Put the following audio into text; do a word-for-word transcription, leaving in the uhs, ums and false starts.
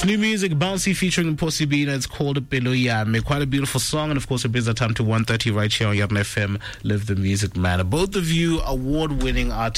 It's new music, Bouncy featuring Mposi Bina. It's called Pelo Yame. Quite a beautiful song, and of course it brings our time to one thirty right here on Yarn F M. Live the music, man. Both of you award-winning artists.